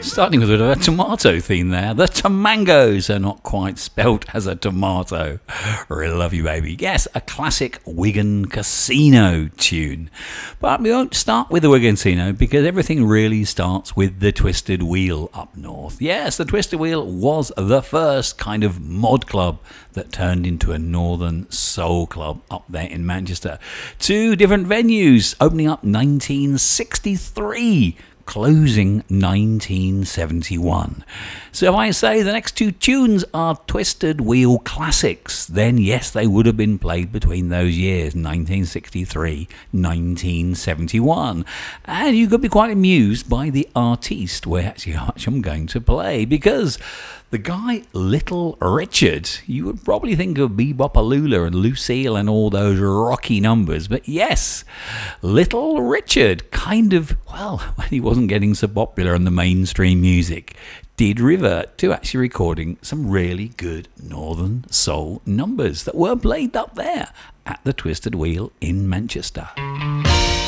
Starting with a bit of a tomato theme there. The Tomangos are not quite spelt as a tomato. Really love you, baby. Yes, a classic Wigan Casino tune. But we won't start with the Wigan Casino because everything really starts with the Twisted Wheel up north. Yes, the Twisted Wheel was the first kind of mod club that turned into a northern soul club up there in Manchester. 2 different venues, opening up 1963. Closing 1971. So if I say the next 2 tunes are Twisted Wheel classics, then yes, they would have been played between those years, 1963, 1971. And you could be quite amused by the artiste where actually how much I'm going to play, because the guy Little Richard, you would probably think of Bebopaloola and Lucille and all those rocky numbers, but yes, Little Richard kind of, well, when he wasn't getting so popular in the mainstream music, did revert to actually recording some really good northern soul numbers that were played up there at the Twisted Wheel in Manchester.